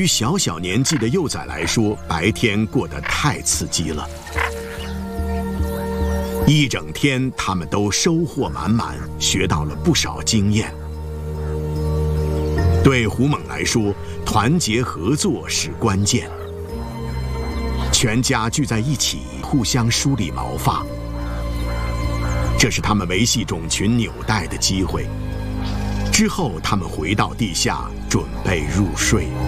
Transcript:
小小年纪的幼崽来说，白天过得太刺激了。一整天，他们都收获满满，学到了不少经验。对虎猛来说，团结合作是关键。全家聚在一起，互相梳理毛发，这是他们维系种群纽带的机会。之后，他们回到地下，准备入睡。